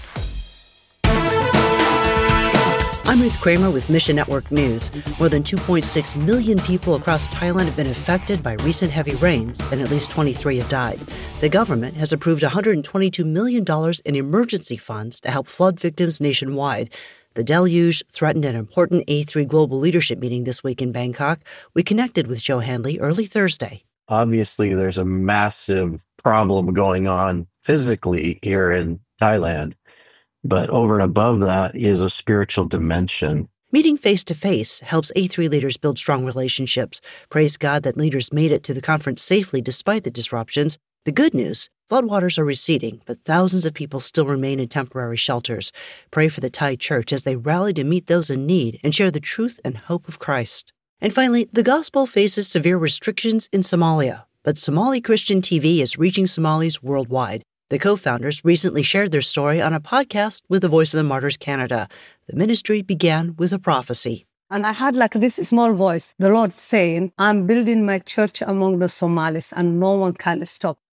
Speaker 7: I'm Ruth Kramer with Mission Network News. More than two point six million people across Thailand have been affected by recent heavy rains, and at least twenty-three have died. The government has approved one hundred twenty-two million dollars in emergency funds to help flood victims nationwide. The deluge threatened an important A three global leadership meeting this week in Bangkok. We connected with Joe Handley early Thursday.
Speaker 8: Obviously, there's a massive problem going on physically here in Thailand. But over and above that is a spiritual dimension.
Speaker 7: Meeting face-to-face helps A three leaders build strong relationships. Praise God that leaders made it to the conference safely despite the disruptions. The good news, floodwaters are receding, but thousands of people still remain in temporary shelters. Pray for the Thai church as they rally to meet those in need and share the truth and hope of Christ. And finally, the gospel faces severe restrictions in Somalia, but Somali Christian T V is reaching Somalis worldwide. The co-founders recently shared their story on a podcast with the Voice of the Martyrs Canada. The ministry began with a prophecy.
Speaker 9: And I had like this small voice, the Lord saying, I'm building my church among the Somalis and no one can stop.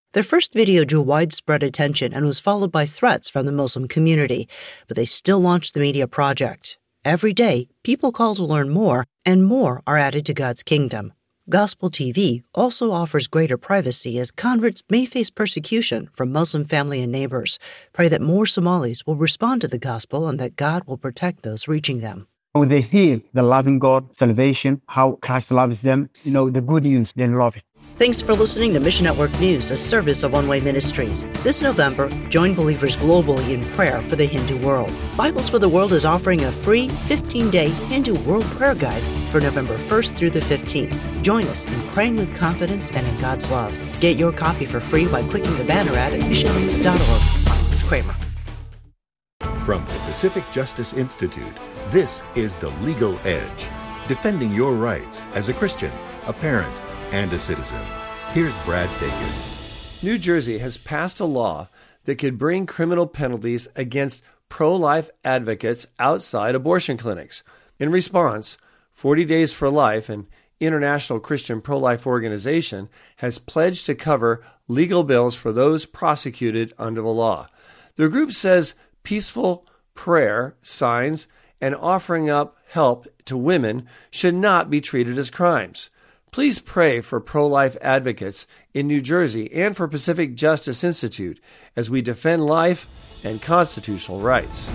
Speaker 7: Their first video drew widespread attention and was followed by threats from the Muslim community, but they still launched the media project. Every day, people call to learn more, and more are added to God's kingdom. Gospel T V also offers greater privacy as converts may face persecution from Muslim family and neighbors. Pray that more Somalis will respond to the gospel and that God will protect those reaching them.
Speaker 10: When they hear the loving God, salvation, how Christ loves them, you know, the good news, they love it.
Speaker 7: Thanks for listening to Mission Network News, a service of One Way Ministries. This November, join believers globally in prayer for the Hindu world. Bibles for the World is offering a free fifteen-day Hindu World Prayer Guide for November first through the fifteenth. Join us in praying with confidence and in God's love. Get your copy for free by clicking the banner ad at mission news dot org. I'm Liz Kramer.
Speaker 11: From the Pacific Justice Institute, this is The Legal Edge, defending your rights as a Christian, a parent, and a citizen. Here's Brad Dacus.
Speaker 12: New Jersey has passed a law that could bring criminal penalties against pro-life advocates outside abortion clinics. In response, forty Days for Life, an international Christian pro-life organization, has pledged to cover legal bills for those prosecuted under the law. The group says peaceful prayer, signs, and offering up help to women should not be treated as crimes. Please pray for pro-life advocates in New Jersey and for Pacific Justice Institute as we defend life and constitutional rights.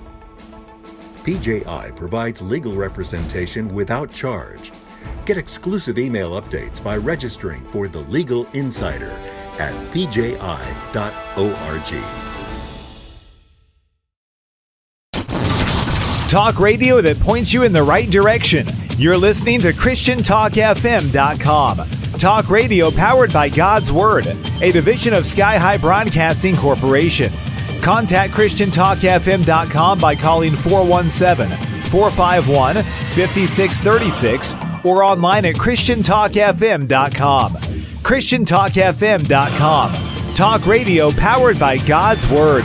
Speaker 11: P J I provides legal representation without charge. Get exclusive email updates by registering for The Legal Insider at p j i dot org.
Speaker 5: Talk radio that points you in the right direction. You're listening to Christian Talk F M dot com. Talk radio powered by God's Word, a division of Sky High Broadcasting Corporation. Contact Christian Talk F M dot com by calling four one seven, four five one, five six three six or online at Christian Talk F M dot com. Christian Talk F M dot com. Talk radio powered by God's Word.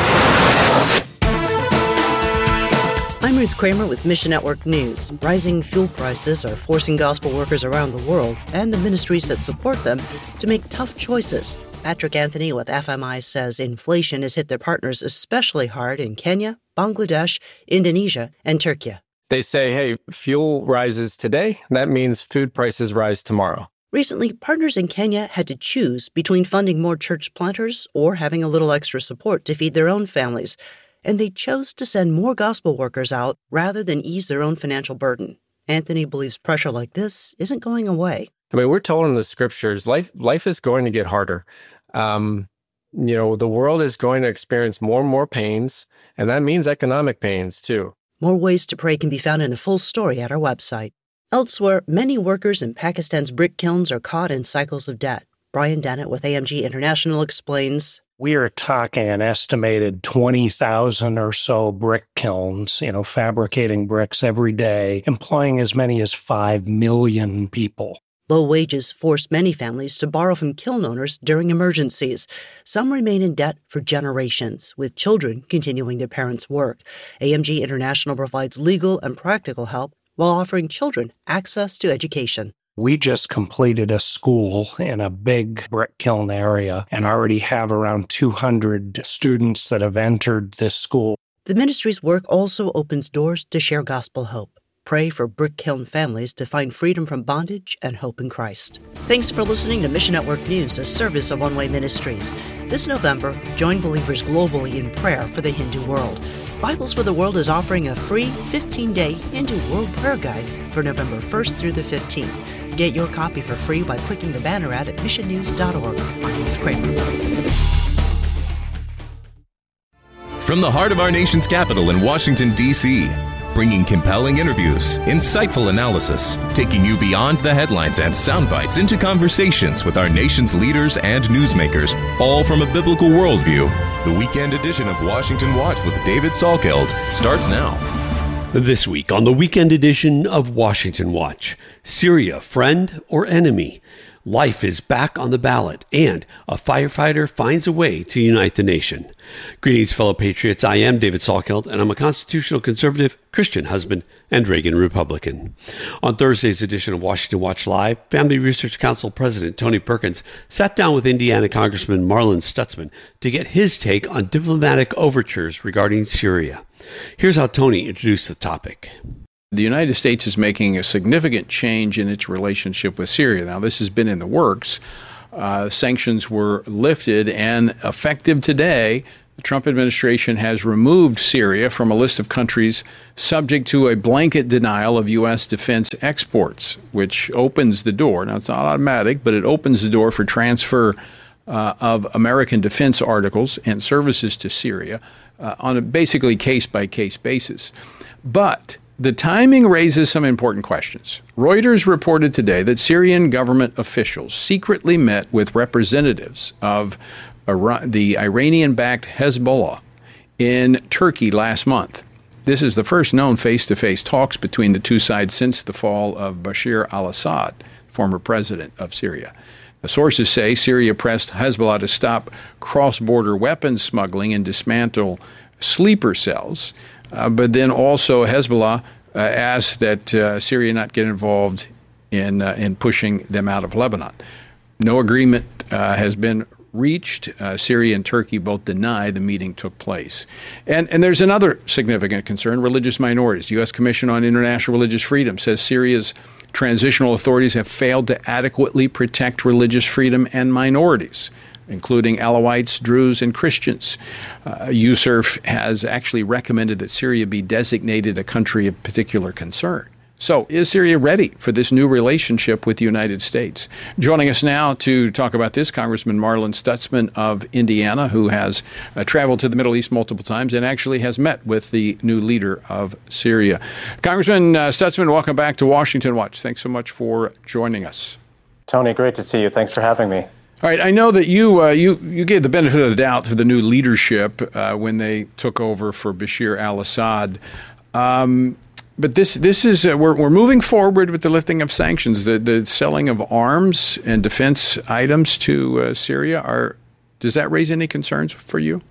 Speaker 7: I'm Ruth Kramer with Mission Network News. Rising fuel prices are forcing gospel workers around the world and the ministries that support them to make tough choices. Patrick Anthony with F M I says inflation has hit their partners especially hard in Kenya, Bangladesh, Indonesia, and Turkey.
Speaker 13: They say, hey, fuel rises today. That means food prices rise tomorrow.
Speaker 7: Recently, partners in Kenya had to choose between funding more church planters or having a little extra support to feed their own families. And they chose to send more gospel workers out rather than ease their own financial burden. Anthony believes pressure like this isn't going away.
Speaker 13: I mean, we're told in the scriptures, life life is going to get harder. Um, you know, the world is going to experience more and more pains, and that means economic pains, too.
Speaker 7: More ways to pray can be found in the full story at our website. Elsewhere, many workers in Pakistan's brick kilns are caught in cycles of debt. Brian Dennett with A M G International explains.
Speaker 14: We are talking an estimated twenty thousand or so brick kilns, you know, fabricating bricks every day, employing as many as five million people.
Speaker 7: Low wages force many families to borrow from kiln owners during emergencies. Some remain in debt for generations, with children continuing their parents' work. A M G International provides legal and practical help while offering children access to education.
Speaker 14: We just completed a school in a big brick kiln area and already have around two hundred students that have entered this school.
Speaker 7: The ministry's work also opens doors to share gospel hope. Pray for brick kiln families to find freedom from bondage and hope in Christ. Thanks for listening to Mission Network News, a service of One Way Ministries. This November, join believers globally in prayer for the Hindu world. Bibles for the World is offering a free fifteen-day Hindu World Prayer Guide for November first through the fifteenth. Get your copy for free by clicking the banner ad at mission news dot org. I'm Ruth Kramer.
Speaker 15: From the heart of our nation's capital in Washington, D C, bringing compelling interviews, insightful analysis, taking you beyond the headlines and sound bites into conversations with our nation's leaders and newsmakers, all from a biblical worldview. The weekend edition of Washington Watch with David Salkeld starts now.
Speaker 16: This week on the weekend edition of Washington Watch, Syria, friend or enemy? life is back on the ballot, and a firefighter finds a way to unite the nation. Greetings, fellow patriots. I am David Salkeld, and I'm a constitutional conservative, Christian husband, and Reagan Republican. On Thursday's edition of Washington Watch Live, Family Research Council President Tony Perkins sat down with Indiana Congressman Marlin Stutzman to get his take on diplomatic overtures regarding Syria. Here's how Tony introduced the topic.
Speaker 17: The United States is making a significant change in its relationship with Syria. Now, this has been in the works. Uh, sanctions were lifted, and effective today, the Trump administration has removed Syria from a list of countries subject to a blanket denial of U S defense exports, which opens the door. Now, it's not automatic, but it opens the door for transfer uh, of American defense articles and services to Syria uh, on a basically case-by-case basis. But the timing raises some important questions. Reuters reported today that Syrian government officials secretly met with representatives of Iran, the Iranian-backed Hezbollah in Turkey last month. This is the first known face-to-face talks between the two sides since the fall of Bashar al-Assad, former president of Syria. The sources say Syria pressed Hezbollah to stop cross-border weapons smuggling and dismantle sleeper cells. Uh, but then also Hezbollah uh, asked that uh, Syria not get involved in uh, in pushing them out of Lebanon. No agreement uh, has been reached. Uh, Syria and Turkey both deny the meeting took place. And and there's another significant concern, religious minorities. U S Commission on International Religious Freedom says Syria's transitional authorities have failed to adequately protect religious freedom and minorities, including Alawites, Druze, and Christians. Uh, U S E R F has actually recommended that Syria be designated a country of particular concern. So is Syria ready for this new relationship with the United States? Joining us now to talk about this, Congressman Marlin Stutzman of Indiana, who has uh, traveled to the Middle East multiple times and actually has met with the new leader of Syria. Congressman uh, Stutzman, welcome back to Washington Watch. Thanks so much for joining us.
Speaker 18: Tony, great to see you. Thanks for having me.
Speaker 17: All right, I know that you uh, you you gave the benefit of the doubt to the new leadership uh, when they took over for Bashar al-Assad, um, but this this is uh, we're we're moving forward with the lifting of sanctions, the the selling of arms and defense items to uh, Syria. Are does that raise any concerns for you?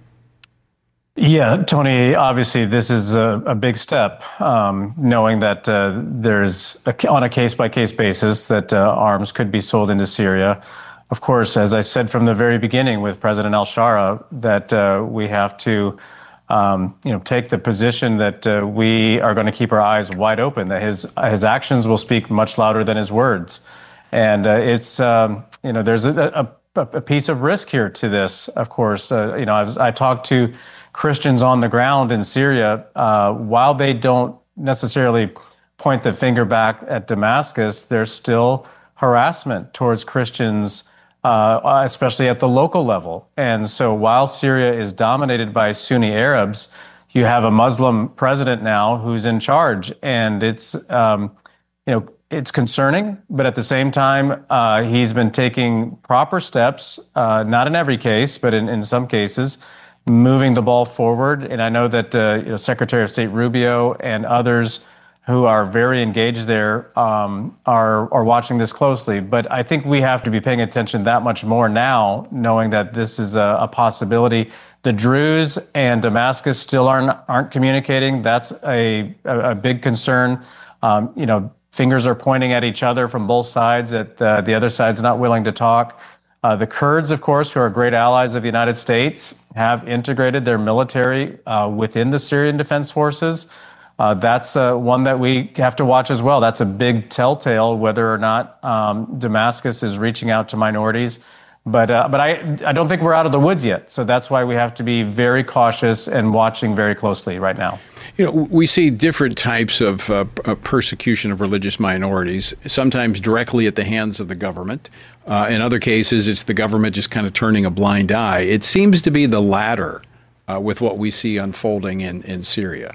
Speaker 18: Yeah, Tony, obviously this is a, a big step, um, knowing that uh, there's a, on a case by case basis that uh, arms could be sold into Syria. Of course, as I said from the very beginning with President al-Shara, that uh, we have to, um, you know, take the position that uh, we are going to keep our eyes wide open, that his his actions will speak much louder than his words. And uh, it's, um, you know, there's a, a, a piece of risk here to this, of course. Uh, you know, I, was, I talked to Christians on the ground in Syria. Uh, while they don't necessarily point the finger back at Damascus, there's still harassment towards Christians, Uh, especially at the local level. And so while Syria is dominated by Sunni Arabs, you have a Muslim president now who's in charge. And it's, um, you know, it's concerning, but at the same time, uh, he's been taking proper steps, uh, not in every case, but in, in some cases, moving the ball forward. And I know that uh, you know, Secretary of State Rubio and others who are very engaged there um, are are watching this closely. But I think we have to be paying attention that much more now, knowing that this is a, a possibility. The Druze and Damascus still aren't aren't communicating. That's a a, a big concern. Um, you know, fingers are pointing at each other from both sides. That uh, the other side's not willing to talk. Uh, the Kurds, of course, who are great allies of the United States, have integrated their military uh, within the Syrian Defense Forces. Uh, that's uh, one that we have to watch as well. That's a big telltale whether or not um, Damascus is reaching out to minorities. But uh, but I I don't think we're out of the woods yet. So that's why we have to be very cautious and watching very closely right now.
Speaker 17: You know, we see different types of uh, persecution of religious minorities, sometimes directly at the hands of the government. Uh, in other cases, it's the government just kind of turning a blind eye. It seems to be the latter uh, with what we see unfolding in, in Syria.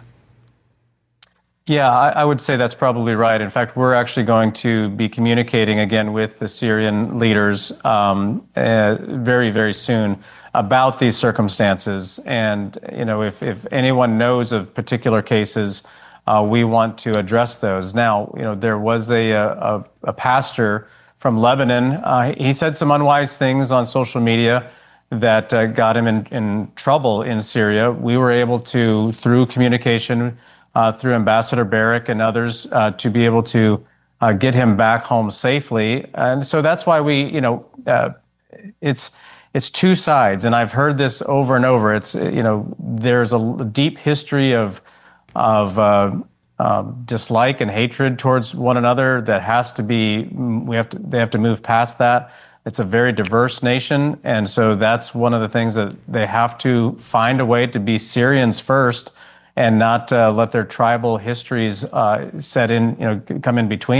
Speaker 18: Yeah, I, I would say that's probably right. In fact, we're actually going to be communicating again with the Syrian leaders um, uh, very, very soon about these circumstances. And, you know, if, if anyone knows of particular cases, uh, we want to address those. Now, you know, there was a, a, a pastor from Lebanon. Uh, he said some unwise things on social media that uh, got him in, in trouble in Syria. We were able to, through communication, uh, through Ambassador Barrick and others, uh, to be able to uh, get him back home safely. And so that's why we, you know, uh, it's it's two sides. And I've heard this over and over. It's, you know, there's a deep history of of uh, uh, dislike and hatred towards one another that has to be. We have to. They have to move past that. It's a very diverse nation, and so that's one of the things that they have to find a way to be Syrians first, and not uh, let their tribal histories uh, set in, you know, come in between.